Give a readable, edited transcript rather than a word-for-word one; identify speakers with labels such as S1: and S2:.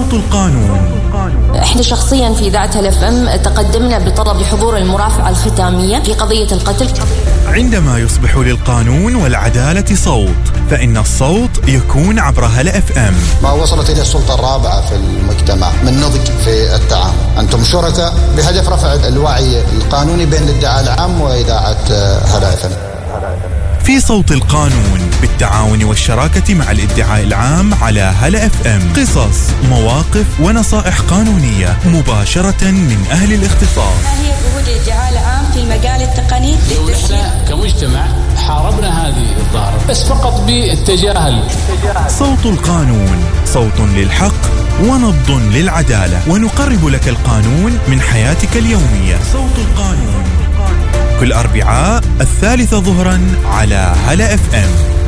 S1: صوت القانون.
S2: احنا شخصيا في إذاعة هلا اف ام تقدمنا بطلب لحضور المرافعة الختامية في قضية القتل.
S1: عندما يصبح للقانون والعدالة صوت، فإن الصوت يكون عبر هلا اف ام.
S3: ما وصلت إلى السلطة الرابعة في المجتمع من نضج في التعامل. أنتم شركاء بهدف رفع الوعي القانوني بين الادعاء العام وإذاعة هلا اف ام.
S1: في صوت القانون بالتعاون والشراكة مع الادعاء العام على هلا اف ام، قصص، مواقف ونصائح قانونية مباشرة من أهل الاختصاص.
S2: ما هي جهود الادعاء العام في المجال التقني؟
S4: احنا كمجتمع حاربنا هذه الظاهرة بس فقط بالتجاهل.
S1: صوت القانون، صوت للحق ونبض للعدالة، ونقرب لك القانون من حياتك اليومية. صوت القانون كل أربعاء 3 ظهرا على هلا اف ام.